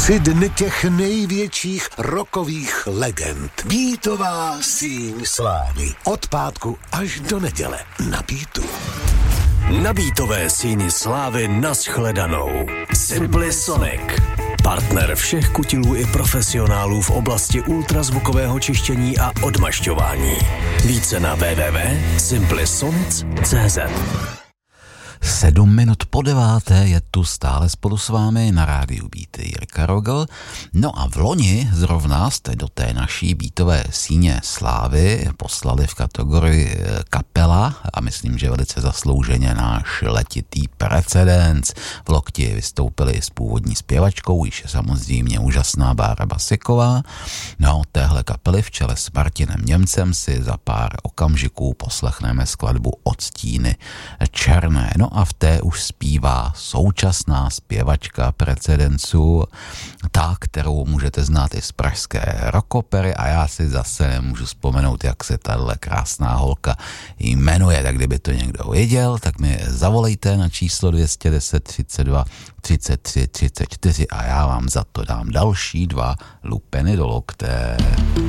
Sydney těch největších rockových legend. Beatová síň slávy. Od pátku až do neděle na Beatu. Na Beatové síni slávy nashledanou. Simply Sonic. Partner všech kutilů i profesionálů v oblasti ultrazvukového čištění a odmašťování. Více na www.simplysonic.cz. 7 minut po 9. je tu stále spolu s vámi na rádiu Beat Jirka Rogl. No a v loni zrovna jste do té naší beatové síně slávy poslali v kategorii kapela a myslím, že velice zaslouženě náš letitý Precedens. V Lokti vystoupili s původní zpěvačkou, již je samozřejmě úžasná Bára Basiková. No, téhle kapely v čele s Martinem Němcem si za pár okamžiků poslechneme skladbu Odstíny černé. No a v té už zpívá současná zpěvačka Precedensu, ta, kterou můžete znát i z pražské rockopery, a já si zase nemůžu vzpomenout, jak se tahle krásná holka jmenuje. Tak kdyby to někdo věděl, tak mi zavolejte na číslo 210 32 33 34 a já vám za to dám další 2 lupeny do lokte.